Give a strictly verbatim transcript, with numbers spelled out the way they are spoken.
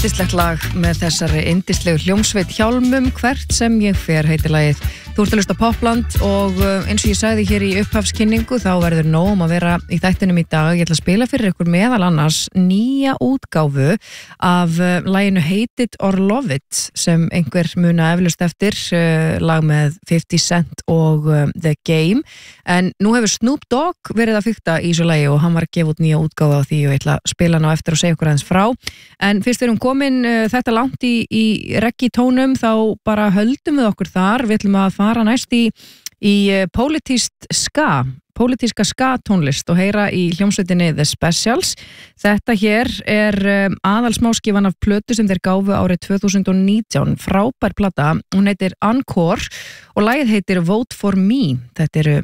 Yndislegt lag með þessari yndislegu hljómsveit Hjálmum, hvert sem ég fer heitir lagið. Þú ert að hlusta Popland og eins og ég sagði hér í upphafskynningu þá verður nóg um að vera í þættinum í dag. Ég ætla að spila fyrir ykkur meðal annars nýja útgáfu af laginu Hate It or Love It sem einhver muna eflaust eftir, lag með fifty cent og The Game. En nú hefur Snoop Dogg verið að fikta í þessu lagi og hann var að gefa út nýja útgáfu á því og ég ætla að spila hann á eftir og segja ykkur aðeins frá. En fyrst erum komin uh, þetta langt í, í reggaetónum þá bara höldum við okkur þar. Við ætlum að fara næst í, í uh, pólitískt ska, pólitíska ska tónlist og heyra í hljómsveitinni The Specials. Þetta hér er um, aðalsmáskifan af plötu sem þeir gáfu árið tvö þúsund og nítján. Frábær plata, hún heitir Encore og lagið heitir Vote for Me. Þetta eru